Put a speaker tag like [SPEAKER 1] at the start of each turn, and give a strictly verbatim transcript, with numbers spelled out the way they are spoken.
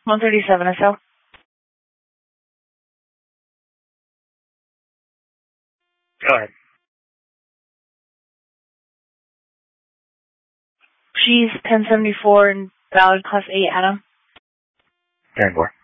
[SPEAKER 1] one thirty-seven S L.
[SPEAKER 2] Go ahead.
[SPEAKER 1] She's ten seventy-four and valid class eight, Adam.
[SPEAKER 2] ten four.